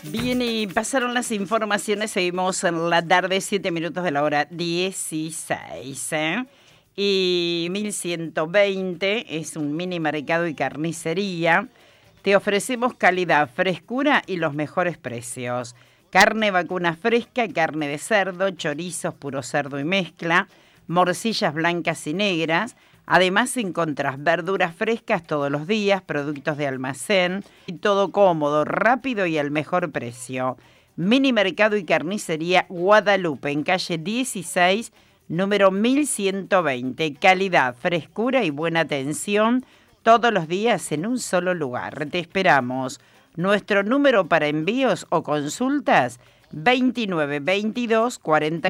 Bien, y pasaron las informaciones, seguimos en la tarde, 7 minutos de la hora 16, ¿eh? Y 1120 es un mini mercado y carnicería. Te ofrecemos calidad, frescura y los mejores precios. Carne vacuna fresca, carne de cerdo, chorizos, puro cerdo y mezcla, morcillas blancas y negras. Además encontrás verduras frescas todos los días, productos de almacén y todo cómodo, rápido y al mejor precio. Mini mercado y carnicería Guadalupe en calle 16, número 1120. Calidad, frescura y buena atención todos los días en un solo lugar. Te esperamos. Nuestro número para envíos o consultas 29 22 40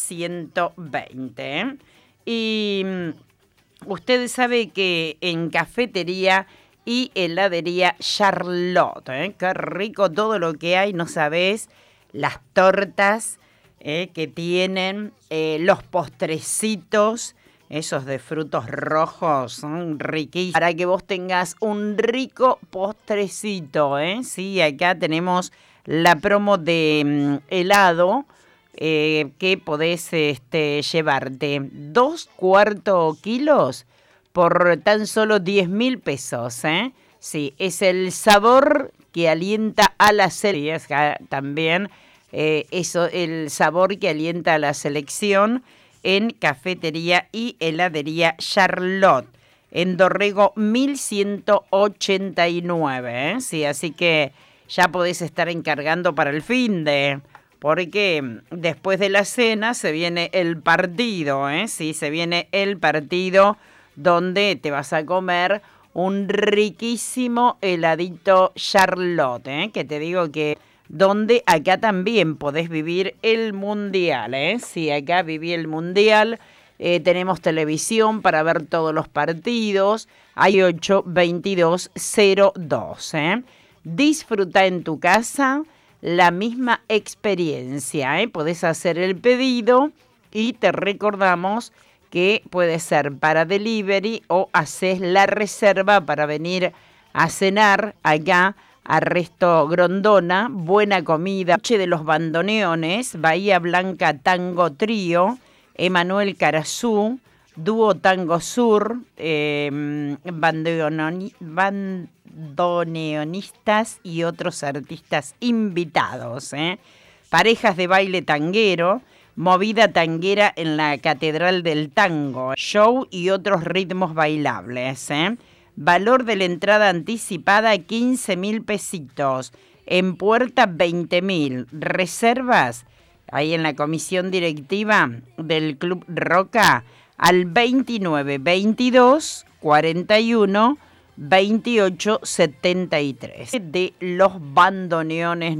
1120. Y usted sabe que en cafetería y heladería Charlotte, qué rico todo lo que hay, no sabés, las tortas que tienen, los postrecitos, esos de frutos rojos, son riquísimos, para que vos tengas un rico postrecito, Sí, acá tenemos la promo de helado, que podés llevarte 2/4 kilos por tan solo 10.000 pesos, ¿eh? Sí, es el sabor que alienta a la selección, también el sabor que alienta a la selección en cafetería y heladería Charlotte, en Dorrego 1189, ¿eh? Sí, así que ya podés estar encargando para el finde, porque después de la cena se viene el partido, ¿eh? Sí, se viene el partido donde te vas a comer un riquísimo heladito Charlotte, ¿eh? Que te digo que donde acá también podés vivir el mundial, ¿eh? Sí, acá viví el mundial. Tenemos televisión para ver todos los partidos. Hay 82202, ¿eh? Disfruta en tu casa la misma experiencia, ¿eh? Podés hacer el pedido y te recordamos que puede ser para delivery o haces la reserva para venir a cenar acá a Resto Grondona. Buena comida. Noche de los Bandoneones, Bahía Blanca Tango Trío, Emanuel Carazú, Dúo Tango Sur, bandoneonistas y otros artistas invitados, ¿eh? Parejas de baile tanguero, movida tanguera en la Catedral del Tango, show y otros ritmos bailables, ¿eh? Valor de la entrada anticipada 15.000 pesitos, en puerta 20.000. Reservas ahí en la comisión directiva del Club Roca al 29 22 41 28 73 de los bandoneones.